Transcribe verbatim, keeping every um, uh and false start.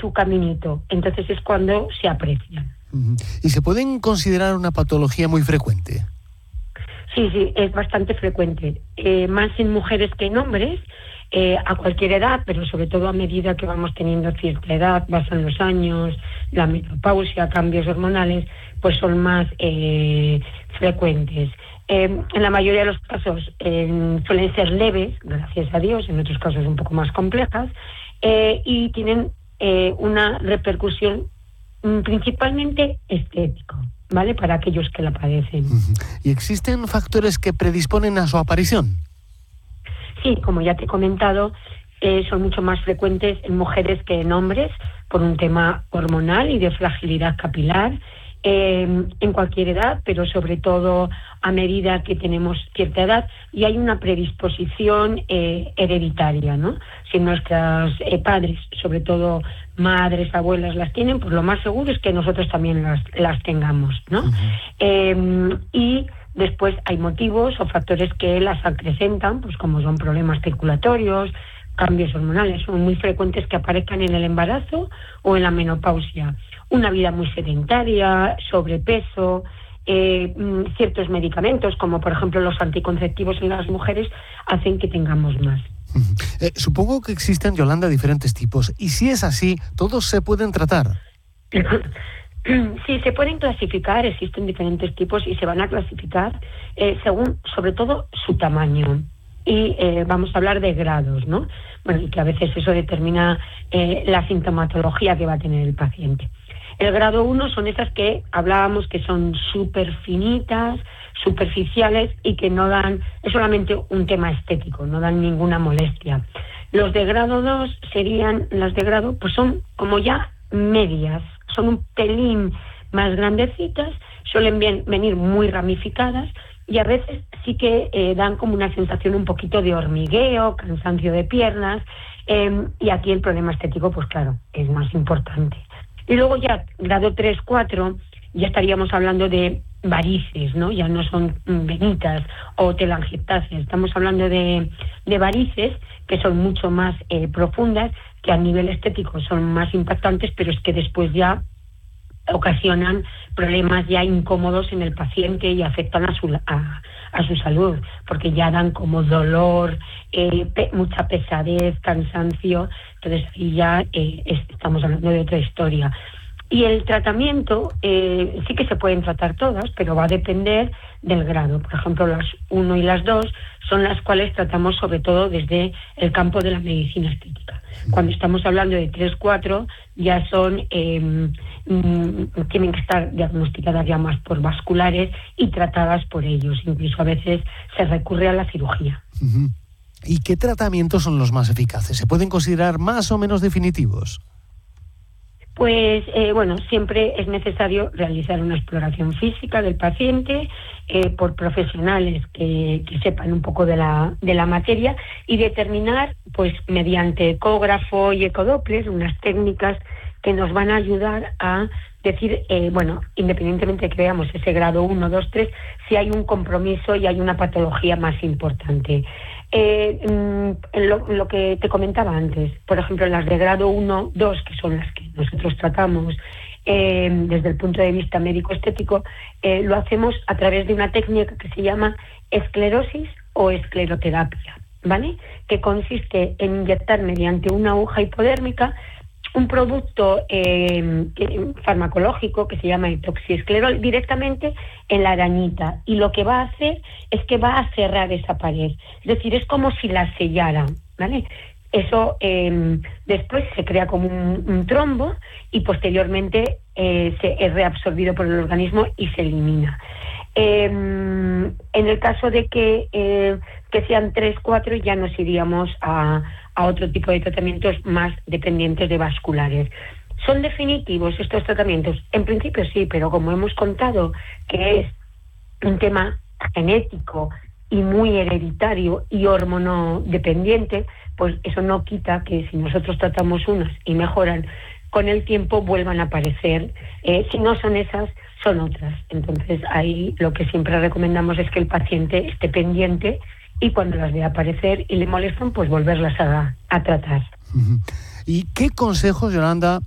su caminito. Entonces es cuando se aprecian. Uh-huh. ¿Y se pueden considerar una patología muy frecuente? Sí, sí, es bastante frecuente. Eh, más en mujeres que en hombres, eh, a cualquier edad, pero sobre todo a medida que vamos teniendo cierta edad, pasan los años, la menopausia, cambios hormonales, pues son más eh, frecuentes. Eh, en la mayoría de los casos eh, suelen ser leves, gracias a Dios, en otros casos un poco más complejas, eh, y tienen eh, una repercusión mm, principalmente estético, ¿vale? Para aquellos que la padecen. Uh-huh. ¿Y existen factores que predisponen a su aparición? Sí, como ya te he comentado, eh, son mucho más frecuentes en mujeres que en hombres por un tema hormonal y de fragilidad capilar, eh, en cualquier edad, pero sobre todo a medida que tenemos cierta edad, y hay una predisposición eh, hereditaria, ¿no? Si nuestros eh, padres, sobre todo madres, abuelas, las tienen, pues lo más seguro es que nosotros también las, las tengamos, ¿no? Uh-huh. Eh, y después hay motivos o factores que las acrecentan, pues como son problemas circulatorios, cambios hormonales, son muy frecuentes que aparezcan en el embarazo o en la menopausia. Una vida muy sedentaria, sobrepeso, eh, ciertos medicamentos, como por ejemplo los anticonceptivos en las mujeres, hacen que tengamos más. Eh, supongo que existen, Yolanda, diferentes tipos. Y si es así, ¿todos se pueden tratar? Sí, se pueden clasificar, existen diferentes tipos y se van a clasificar eh, según, sobre todo, su tamaño. Y eh, vamos a hablar de grados, ¿no? Bueno, y que a veces eso determina eh, la sintomatología que va a tener el paciente. El grado uno son esas que hablábamos que son súper finitas, superficiales y que no dan, es solamente un tema estético, no dan ninguna molestia. Los de grado dos serían, las de grado, pues son como ya medias, son un pelín más grandecitas, suelen bien, venir muy ramificadas y a veces sí que eh, dan como una sensación un poquito de hormigueo, cansancio de piernas, eh, y aquí el problema estético, pues claro, es más importante. Y luego ya, grado tres, cuatro, ya estaríamos hablando de varices, ¿no? Ya no son venitas o telangiectasias, estamos hablando de, de varices que son mucho más eh, profundas, que a nivel estético son más impactantes, pero es que después ya ocasionan problemas ya incómodos en el paciente y afectan a su a, a su salud, porque ya dan como dolor, eh, pe, mucha pesadez, cansancio, entonces ahí ya eh, estamos hablando de otra historia. Y el tratamiento, eh, sí que se pueden tratar todas, pero va a depender del grado. Por ejemplo, las uno y las dos son las cuales tratamos sobre todo desde el campo de la medicina estética. Cuando estamos hablando de tres, cuatro, ya son, eh, mm, tienen que estar diagnosticadas ya más por vasculares y tratadas por ellos. Incluso a veces se recurre a la cirugía. Uh-huh. ¿Y qué tratamientos son los más eficaces? ¿Se pueden considerar más o menos definitivos? Pues, eh, bueno, siempre es necesario realizar una exploración física del paciente eh, por profesionales que, que sepan un poco de la, de la materia y determinar, pues, mediante ecógrafo y ecodoppler, unas técnicas que nos van a ayudar a decir, eh, bueno, independientemente de que veamos ese grado uno, dos, tres, si hay un compromiso y hay una patología más importante. Eh, lo, lo que te comentaba antes, por ejemplo, las de grado uno, dos, que son las que nosotros tratamos eh, desde el punto de vista médico-estético, eh, lo hacemos a través de una técnica que se llama esclerosis o escleroterapia, ¿vale? Que consiste en inyectar mediante una aguja hipodérmica un producto eh, farmacológico que se llama etoxiesclerol directamente en la arañita, y lo que va a hacer es que va a cerrar esa pared, es decir, es como si la sellara, ¿vale? Eso eh, después se crea como un, un trombo y posteriormente eh, se es reabsorbido por el organismo y se elimina. Eh, en el caso de que, eh, que sean tres, cuatro, ya nos iríamos a, a otro tipo de tratamientos más dependientes de vasculares. ¿Son definitivos estos tratamientos? En principio sí, pero como hemos contado que es un tema genético y muy hereditario y hormonodependiente, pues eso no quita que si nosotros tratamos unas y mejoran, con el tiempo vuelvan a aparecer. Eh, si no son esas, son otras. Entonces ahí lo que siempre recomendamos es que el paciente esté pendiente y cuando las vea aparecer y le molestan, pues volverlas a, a tratar. ¿Y qué consejos, Yolanda,